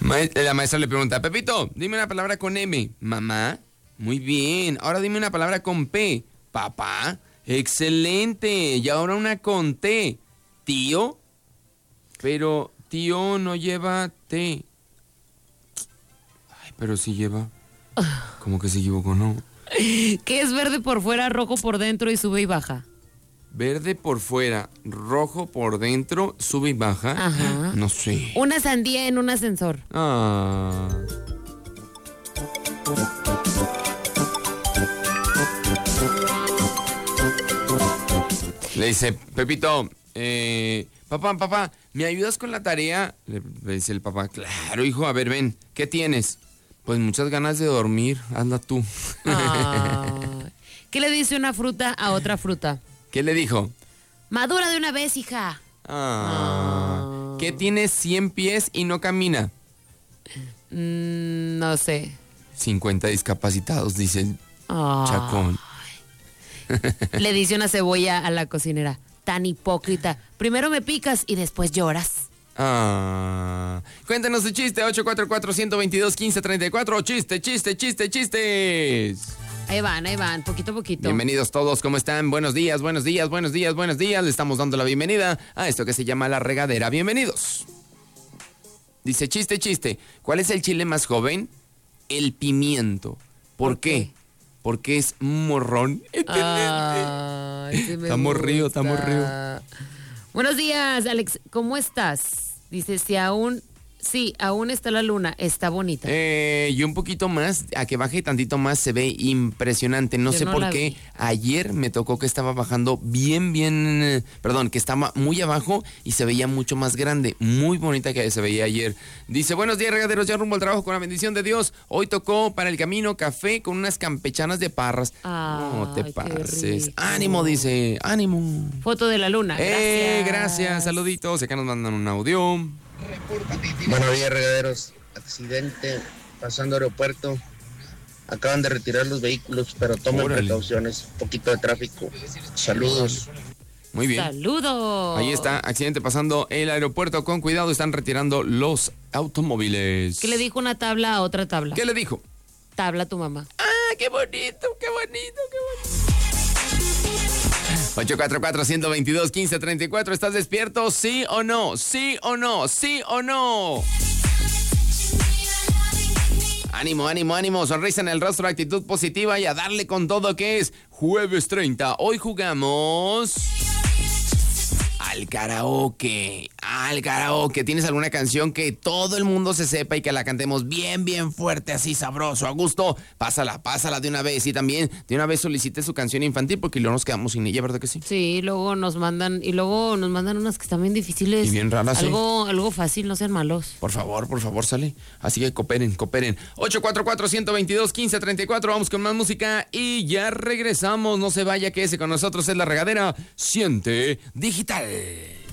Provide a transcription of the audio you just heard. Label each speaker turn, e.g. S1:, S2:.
S1: La maestra le pregunta, Pepito, dime una palabra con M. Mamá. Muy bien. Ahora dime una palabra con P. Papá. Excelente. Y ahora una con T. Tío. Pero tío no lleva T. Ay, pero sí lleva. ¿Cómo que se equivocó, no?
S2: ¿Qué es verde por fuera, rojo por dentro y sube y baja?
S1: Verde por fuera, rojo por dentro, sube y baja.
S2: Ajá.
S1: No sé.
S2: Una sandía en un ascensor.
S1: Ah. Le dice, Pepito, papá, ¿me ayudas con la tarea? Le dice el papá, claro, hijo, a ver, ven, ¿qué tienes? Pues muchas ganas de dormir, hazla tú.
S2: ¿Qué le dice una fruta a otra fruta?
S1: ¿Qué le dijo?
S2: Madura de una vez, hija.
S1: ¿Qué tiene 100 pies y no camina?
S2: No sé.
S1: 50 discapacitados, dice el Chacón.
S2: Le dice una cebolla a la cocinera. Tan hipócrita. Primero me picas y después lloras.
S1: Cuéntanos tu chiste, 844-122-1534. Chistes.
S2: Ahí van, poquito a poquito.
S1: Bienvenidos todos, ¿cómo están? Buenos días. Le estamos dando la bienvenida a esto que se llama La Regadera. Bienvenidos. Dice, chiste. ¿Cuál es el chile más joven? El pimiento. ¿Por qué? Porque es morrón. Estamos río.
S2: Buenos días, Alex. ¿Cómo estás? Dice, Sí, aún está la luna, está bonita.
S1: Y un poquito más, a que baje tantito más, se ve impresionante. No sé por qué. Ayer me tocó que estaba bajando que estaba muy abajo y se veía mucho más grande. Muy bonita que se veía ayer. Dice, buenos días, regaderos, ya rumbo al trabajo con la bendición de Dios. Hoy tocó para el camino café con unas campechanas de Parras. No te pases. Ánimo, dice, ánimo.
S2: Foto de la luna.
S1: Gracias, saluditos. Acá nos mandan un audio.
S3: Buenos días, regaderos. Accidente pasando aeropuerto. Acaban de retirar los vehículos, pero tomen precauciones. Un poquito de tráfico. Saludos.
S1: Muy bien.
S2: Saludos.
S1: Ahí está, accidente pasando el aeropuerto. Con cuidado, están retirando los automóviles.
S2: ¿Qué le dijo una tabla a otra tabla?
S1: ¿Qué le dijo?
S2: Tabla a tu mamá.
S1: Qué bonito. 844-122-1534. ¿Estás despierto? ¿Sí o no? Ánimo. Sonrisa en el rostro, actitud positiva y a darle con todo, que es jueves 30. Hoy jugamos al karaoke. ¿Tienes alguna canción que todo el mundo se sepa y que la cantemos bien fuerte, así sabroso, a gusto? Pásala de una vez. Y también de una vez solicite su canción infantil porque luego nos quedamos sin ella, ¿verdad que sí?
S2: Sí, luego nos mandan unas que están bien difíciles.
S1: Y bien raras,
S2: algo fácil, no sean malos.
S1: Por favor, sale. Así que cooperen. 844-122-1534. Vamos con más música y ya regresamos. No se vaya, que ese con nosotros es La Regadera. Siente Digital.